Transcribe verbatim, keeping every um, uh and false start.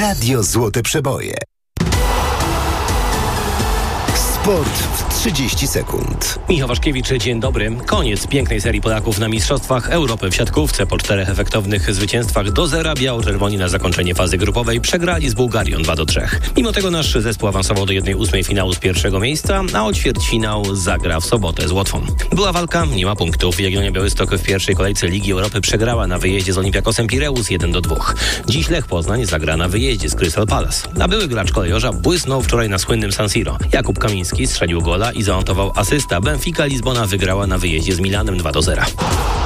Radio Złote Przeboje. Sport w trzydzieści sekund. Michał Waszkiewicz, dzień dobry. Koniec pięknej serii Polaków na Mistrzostwach Europy w siatkówce. Po czterech efektownych zwycięstwach do zera biało-czerwoni na zakończenie fazy grupowej przegrali z Bułgarią dwa do trzech. Mimo tego nasz zespół awansował do jednej ósmej finału z pierwszego miejsca, a o ćwierćfinał zagra w sobotę z Łotwą. Była walka, nie ma punktów. Jagiellonia Białystok w pierwszej kolejce Ligi Europy przegrała na wyjeździe z Olympiakosem Pireus jeden do dwóch. Dziś Lech Poznań zagra na wyjeździe z Crystal Palace. A były gracz kolejorza błysnął wczoraj na słynnym San Siro. Jakub Kamiński strzelił gola i zaanotował asysta. Benfica Lizbona wygrała na wyjeździe z Milanem dwa do zera.